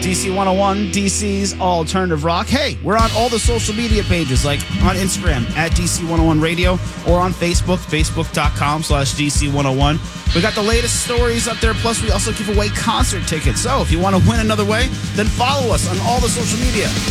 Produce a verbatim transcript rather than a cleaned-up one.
D C one oh one, D C's Alternative Rock. Hey, we're on all the social media pages, like on Instagram at D C one oh one Radio or on Facebook, facebook.com slash DC101. We got the latest stories up there, plus we also give away concert tickets. So if you want to win another way, then follow us on all the social media.